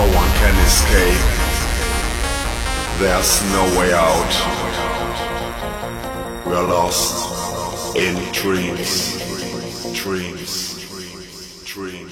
no one can escape. There's no way out. We are lost in dreams, dreams, dreams.